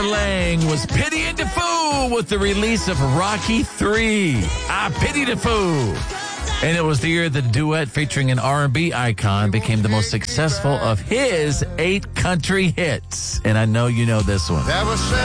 Lang was Pity and DeFoo with the release of Rocky 3. Pity DeFoo. And it was the year the duet featuring an R&B icon became the most successful of his 8 country hits. And I know you know this one.